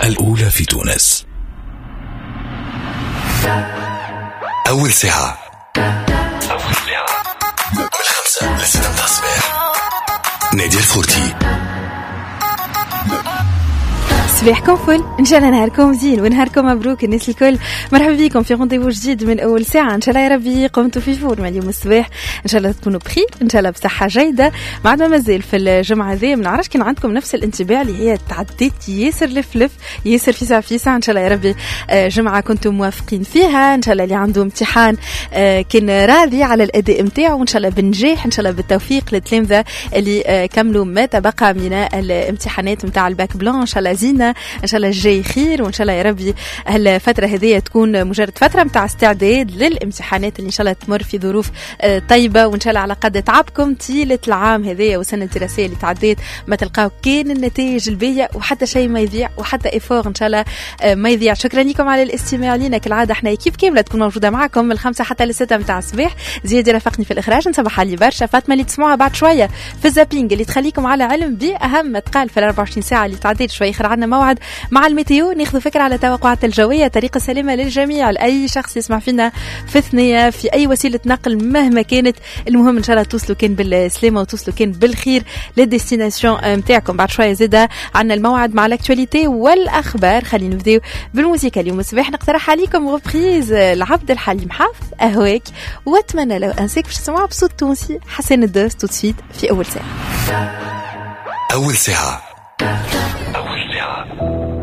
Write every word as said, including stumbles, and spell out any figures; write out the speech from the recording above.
الأولى في تونس. أول ساعة أول ساعة من خمسة لستة متاع الصباح. نادي الفورتي. صباحكم فل، ان شاء الله نهاركم زين ونهاركم مبروك الناس الكل. مرحبا بكم في رونديفو جديد من اول ساعه. ان شاء الله يا ربي قمتوا في فورمه اليوم الصباح، ان شاء الله تكونوا بخير، ان شاء الله بصحه جيده. بعد ما مازال في الجمعه ذي ما نعرفش كان عندكم نفس الانطباع اللي هي تعديت ياسر لفلف ياسر في ساعه في ساعه. ان شاء الله يا ربي جمعه كنتم موافقين فيها، ان شاء الله اللي عنده امتحان كان راضي على الاداء نتاعو، وان شاء الله بالنجاح، ان شاء الله بالتوفيق للتلامذه اللي كملوا ما تبقى من الامتحانات نتاع الباك بلان. ان شاء الله زينه، ان شاء الله الجاي خير، وان شاء الله يا ربي هالفتره هذه تكون مجرد فتره متاع استعداد للامتحانات اللي ان شاء الله تمر في ظروف طيبه، وان شاء الله على قد تعبكم طيله العام هذه والسنه الدراسيه اللي تعديت ما تلقاو كان النتائج البيئه وحتى شيء ما يضيع وحتى افور ان شاء الله ما يضيع. شكرا لكم على الاستماع لينا كالعاده، احنا اكيب كامله تكون موجوده معكم من الخمسه حتى للسته متاع الصباح. زياد رافقني في الاخراج، نصبح علي برشا فاطمه اللي تسمعوها بعد شويه في الزابينج اللي تخليكم على علم باهم ما تقال في أربعة وعشرين ساعه اللي تعديت. شوي اخر عندنا موعد مع الميتيو، ناخذ فكرة على توقعات الجوية، طريقة سليمة للجميع لأي شخص يسمع فينا في ثنية في أي وسيلة نقل مهما كانت. المهم إن شاء الله توصلوا كان بالسلامة وتوصلوا كان بالخير للديستيناسيون متاعكم. بعد شوية زيادة عنا الموعد مع الأكتواليتي والأخبار. خلينا نبداو بالموسيقى اليوم الصباح. نقترح عليكم غبريز لعبد الحليم حافظ أهواك، وأتمنى لو أنساك باش تسمعوا بصوت تونسي حسين الدوس توتسيد في أول ساعة. أول ساعة أول ساعة